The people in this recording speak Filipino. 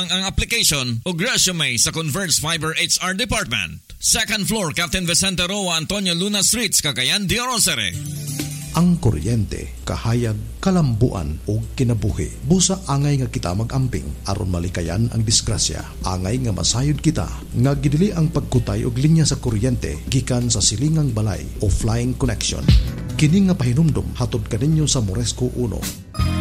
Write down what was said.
lang ang application o resume sa Converge Fiber HR Department. Second floor, Captain Vicente Roa, Antonio Luna Streets, Cagayan de Orosere. Ang kuryente, kahayag, kalambuan o kinabuhi. Busa angay nga kita magamping aron malikayan ang disgrasya. Angay nga masayod kita nga gidili ang pagkutay og linya sa kuryente gikan sa silingang balay o flying connection. Kini nga pahinumdum hatod kaninyo sa Moresco 1.